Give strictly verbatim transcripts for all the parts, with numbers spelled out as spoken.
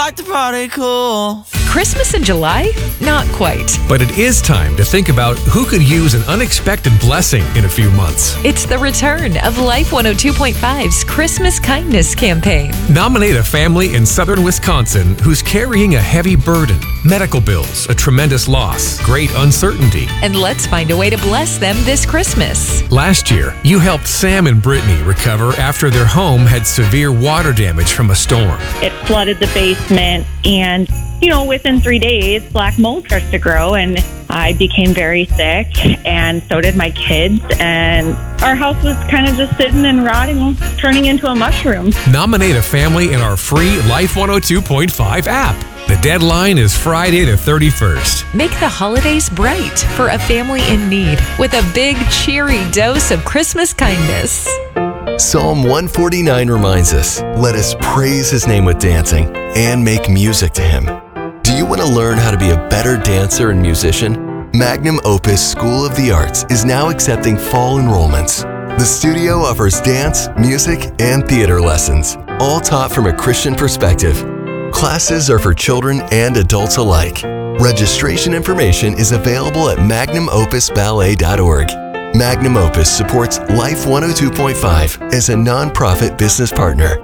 like to party cool. Christmas in July? Not quite. But it is time to think about who could use an unexpected blessing in a few months. It's the return of Life one oh two point five's Christmas Kindness campaign. Nominate a family in southern Wisconsin who's carrying a heavy burden. Medical bills, a tremendous loss, great uncertainty. And let's find a way to bless them this Christmas. Last year, you helped Sam and Brittany recover after their home had severe water damage from a storm. It flooded the basement, and, you know, within three days, black mold starts to grow, and I became very sick, and so did my kids, and our house was kind of just sitting and rotting, turning into a mushroom. Nominate a family in our free Life one oh two point five app. The deadline is Friday the thirty-first. Make the holidays bright for a family in need with a big, cheery dose of Christmas kindness. Psalm one forty-nine reminds us, let us praise his name with dancing and make music to him. Do you want to learn how to be a better dancer and musician? Magnum Opus School of the Arts is now accepting fall enrollments. The studio offers dance, music, and theater lessons, all taught from a Christian perspective. Classes are for children and adults alike. Registration information is available at magnum opus ballet dot org. Magnum Opus supports Life one oh two point five as a nonprofit business partner.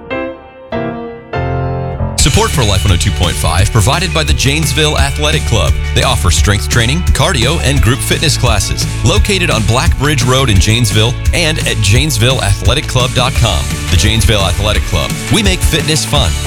Support for Life one oh two point five provided by the Janesville Athletic Club. They offer strength training, cardio, and group fitness classes. Located on Black Bridge Road in Janesville and at janesville athletic club dot com. The Janesville Athletic Club. We make fitness fun.